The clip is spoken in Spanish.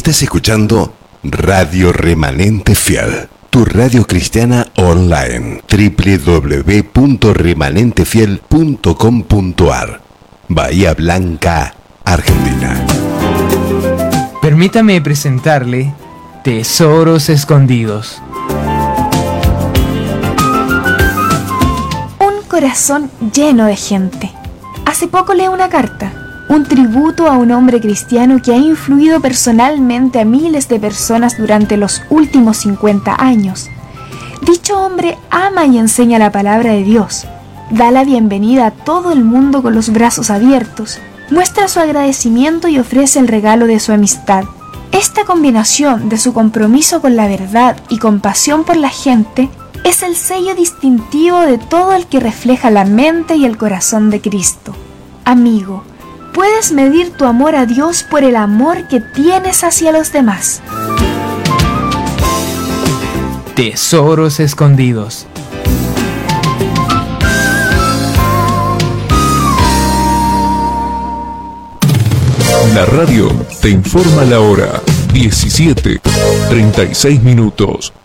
Estás escuchando Radio Remanente Fiel, tu radio cristiana online, www.remanentefiel.com.ar, Bahía Blanca, Argentina. Permítame presentarle Tesoros Escondidos. Un corazón lleno de gente. Hace poco leí una carta, un tributo a un hombre cristiano que ha influido personalmente a miles de personas durante los últimos 50 años. Dicho hombre ama y enseña la palabra de Dios, da la bienvenida a todo el mundo con los brazos abiertos, muestra su agradecimiento y ofrece el regalo de su amistad. Esta combinación de su compromiso con la verdad y compasión por la gente es el sello distintivo de todo el que refleja la mente y el corazón de Cristo. Amigo, puedes medir tu amor a Dios por el amor que tienes hacia los demás. Tesoros Escondidos. La radio te informa la hora 17:36.